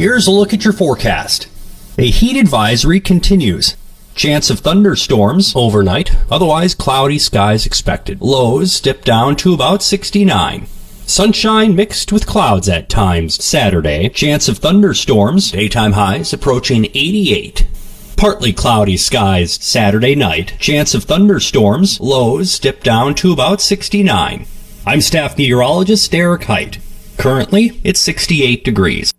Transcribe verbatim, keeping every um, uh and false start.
Here's a look at your forecast. A heat advisory continues. Chance of thunderstorms overnight, otherwise cloudy skies expected. Lows dip down to about sixty-nine. Sunshine mixed with clouds at times Saturday. Chance of thunderstorms, daytime highs approaching eighty-eight. Partly cloudy skies Saturday night. Chance of thunderstorms, lows dip down to about sixty-nine. I'm staff meteorologist Derek Height. Currently, it's sixty-eight degrees.